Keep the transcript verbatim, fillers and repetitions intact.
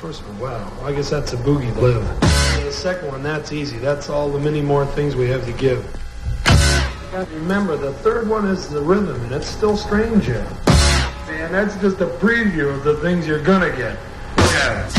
First one, wow. I guess that's a boogie live. And the second one, that's easy. That's all the many more things we have to give. You got to remember, the third one is the rhythm, and it's still strange yet. And that's just a preview of the things you're gonna get. Yeah.